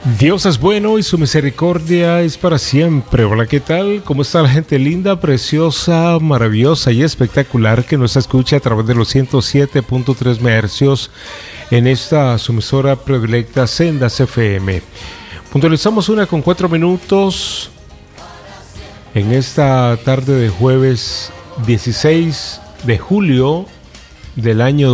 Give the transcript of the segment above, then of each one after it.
Dios es bueno y su misericordia es para siempre. Hola, ¿qué tal? ¿Cómo está la gente linda, preciosa, maravillosa y espectacular que nos escucha a través de los 107.3 MHz en esta su emisora predilecta Sendas FM? Puntualizamos 1:04 en esta tarde de jueves 16 de julio del año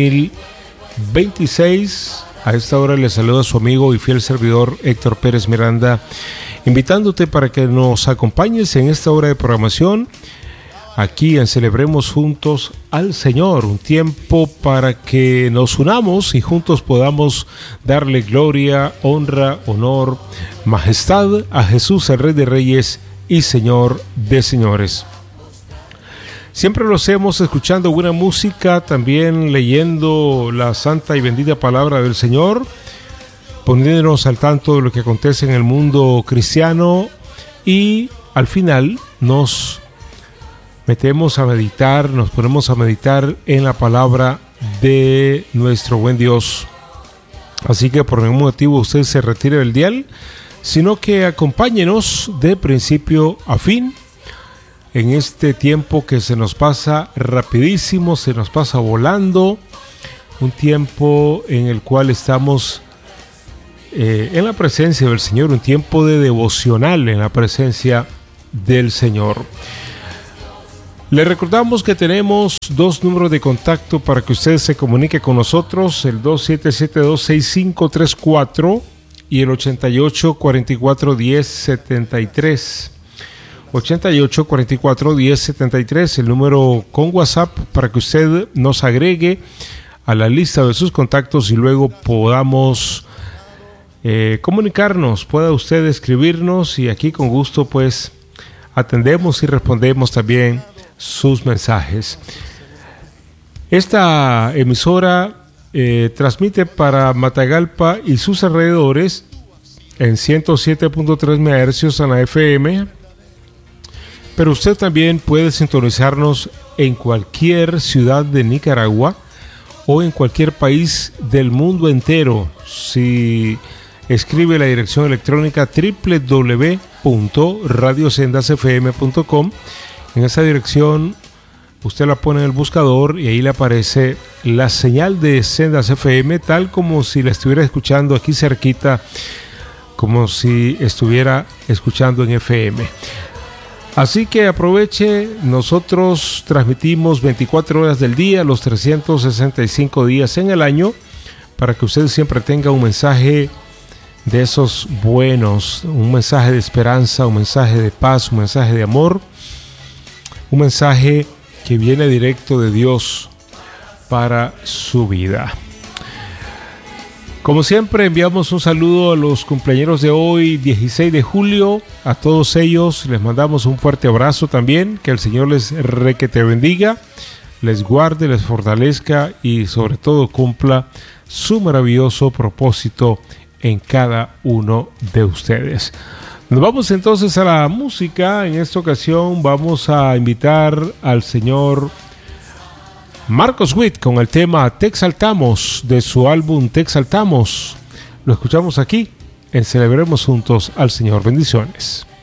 2026. A esta hora le saluda a su amigo y fiel servidor Héctor Pérez Miranda, invitándote para que nos acompañes en esta hora de programación aquí en Celebremos Juntos al Señor, un tiempo para que nos unamos y juntos podamos darle gloria, honra, honor, majestad a Jesús, el Rey de Reyes y Señor de Señores. Siempre lo hacemos escuchando buena música, también leyendo la santa y bendita palabra del Señor, poniéndonos al tanto de lo que acontece en el mundo cristiano y al final nos metemos a meditar, nos ponemos a meditar en la palabra de nuestro buen Dios. Así que por ningún motivo usted se retire del dial, sino que acompáñenos de principio a fin en este tiempo que se nos pasa rapidísimo, se nos pasa volando, un tiempo en el cual estamos en la presencia del Señor, un tiempo de devocional en la presencia del Señor. Le recordamos que tenemos dos números de contacto para que usted se comunique con nosotros, el 2772-6534 y el 88441073. 88441073, el número con WhatsApp para que usted nos agregue a la lista de sus contactos y luego podamos comunicarnos, pueda usted escribirnos y aquí con gusto pues atendemos y respondemos también sus mensajes. Esta emisora transmite para Matagalpa y sus alrededores en 107.3 MHz en la FM. Pero usted también puede sintonizarnos en cualquier ciudad de Nicaragua o en cualquier país del mundo entero. Si escribe la dirección electrónica www.radiosendasfm.com, en esa dirección usted la pone en el buscador y ahí le aparece la señal de Sendas FM, tal como si la estuviera escuchando aquí cerquita, como si estuviera escuchando en FM. Así que aproveche, nosotros transmitimos 24 horas del día, los 365 días en el año, para que usted siempre tenga un mensaje de esos buenos, un mensaje de esperanza, un mensaje de paz, un mensaje de amor, un mensaje que viene directo de Dios para su vida. Como siempre, enviamos un saludo a los cumpleañeros de hoy, 16 de julio. A todos ellos les mandamos un fuerte abrazo también. Que el Señor les requete bendiga, les guarde, les fortalezca y sobre todo cumpla su maravilloso propósito en cada uno de ustedes. Nos vamos entonces a la música. En esta ocasión vamos a invitar al señor Marcos Witt con el tema Te Exaltamos de su álbum Te Exaltamos. Lo escuchamos aquí en Celebremos Juntos al Señor. Bendiciones.